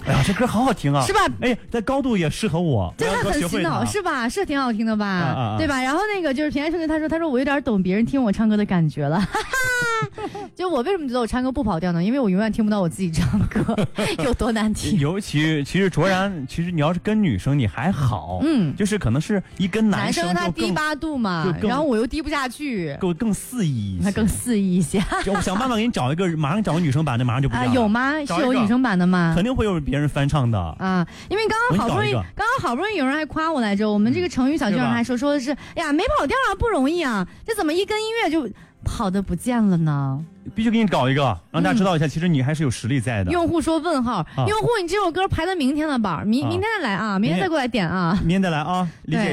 哎呀，这歌好好听啊， 是吧？ 哎，在高度也适合我， 真的很洗脑，是吧？是挺好听的吧？对吧？然后那个就是平安兄弟，他说我有点懂别人听我唱歌的感觉了，哈哈。就我为什么觉得我唱歌不跑调呢？因为我永远听不到我自己唱歌有多难听。 尤其其实卓然，其实你要是跟女生你还好，就是可能是一跟男生他低8度嘛，然后我又低不下去， 更肆意一些， 他更肆意一些。 我想办法给你找一个，马上找个女生版的，马上就不一样了。 有吗？是有女生版的吗？ 肯定会有别人翻唱的啊！因为刚刚好不容易有人还夸我来着，我们这个成语小剧场还说的是，哎呀，没跑调啊，不容易啊，这怎么一跟音乐就跑得不见了呢？ 必须给你搞一个，让大家知道一下，其实你还是有实力在的。 用户说问号，用户你这首歌排到明天了吧？明天再来啊，明天再过来点啊， 明天再来啊，理解。